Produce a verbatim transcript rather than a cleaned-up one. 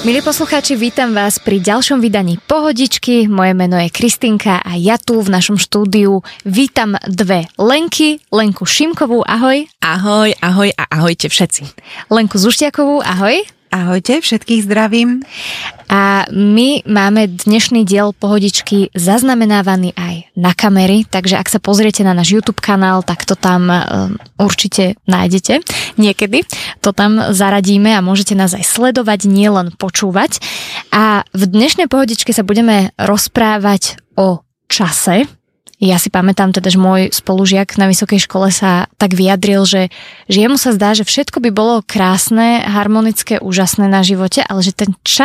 Milí poslucháči, vítam vás pri ďalšom vydaní Pohodičky. Moje meno je Kristinka a ja tu v našom štúdiu vítam dve Lenky. Lenku Šimkovú, ahoj. Ahoj, ahoj a ahojte všetci. Lenku Zuštiakovú, ahoj. Ahojte, všetkých zdravím. A my máme dnešný diel Pohodičky zaznamenávaný aj na kamery, takže ak sa pozriete na náš YouTube kanál, tak to tam um, určite nájdete niekedy. To tam zaradíme a môžete nás aj sledovať, nielen počúvať. A v dnešnej Pohodičke sa budeme rozprávať o čase. Ja si pamätám teda, že môj spolužiak na vysokej škole sa tak vyjadril, že, že jemu sa zdá, že všetko by bolo krásne, harmonické, úžasné na živote, ale že ten čas